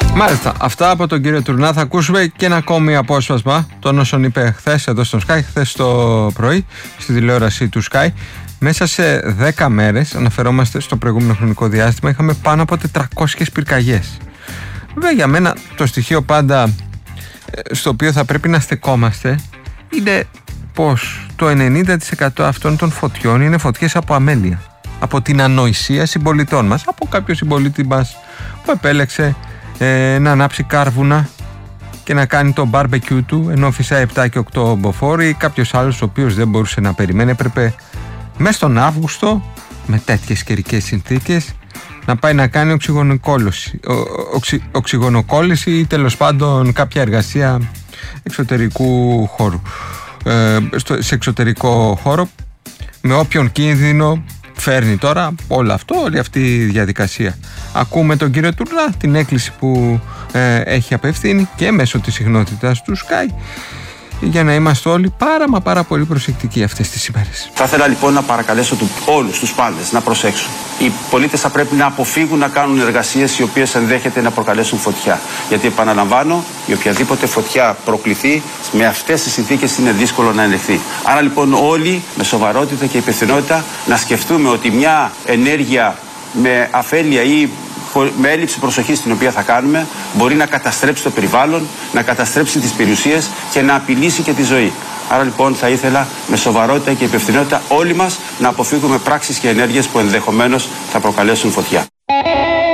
Μάλιστα, αυτά από τον κύριο Τουρνά. Θα ακούσουμε και ένα ακόμη απόσπασμα των όσων είπε χθες εδώ στο Sky, χθες το πρωί στη τηλεόραση του Sky. Μέσα σε 10 μέρες, αναφερόμαστε στο προηγούμενο χρονικό διάστημα, είχαμε πάνω από 400 πυρκαγιές. Βέβαια, για μένα το στοιχείο πάντα στο οποίο θα πρέπει να στεκόμαστε είναι πως το 90% αυτών των φωτιών είναι φωτιές από αμέλεια, από την ανοησία συμπολιτών μας, από κάποιο συμπολίτη μας που επέλεξε να ανάψει κάρβουνα και να κάνει το barbecue του ενώ φυσάει 7 και 8 μποφόρ, ή κάποιος άλλος ο οποίος δεν μπορούσε να περιμένει, έπρεπε μέσα στον Αύγουστο με τέτοιες καιρικές συνθήκες να πάει να κάνει οξυγονοκόλληση ή τέλος πάντων κάποια εργασία εξωτερικού χώρου, σε εξωτερικό χώρο, με όποιον κίνδυνο φέρνει τώρα όλο αυτό, όλη αυτή η διαδικασία. Ακούμε τον κύριο Τουρνά, την έκκληση που έχει απευθύνει και μέσω της συχνότητας του Sky, για να είμαστε όλοι πάρα πολύ προσεκτικοί αυτές τις ημέρες. Θα ήθελα λοιπόν να παρακαλέσω όλους τους πάντες να προσέξουν. Οι πολίτες θα πρέπει να αποφύγουν να κάνουν εργασίες οι οποίες ενδέχεται να προκαλέσουν φωτιά. Γιατί επαναλαμβάνω, η οποιαδήποτε φωτιά προκληθεί με αυτές τις συνθήκες είναι δύσκολο να ελεγχθεί. Άρα λοιπόν όλοι με σοβαρότητα και υπευθυνότητα να σκεφτούμε ότι μια ενέργεια με αφέλεια ή με έλλειψη προσοχής την οποία θα κάνουμε μπορεί να καταστρέψει το περιβάλλον, να καταστρέψει τις περιουσίες και να απειλήσει και τη ζωή. Άρα λοιπόν θα ήθελα με σοβαρότητα και υπευθυνότητα όλοι μας να αποφύγουμε πράξεις και ενέργειες που ενδεχομένως θα προκαλέσουν φωτιά.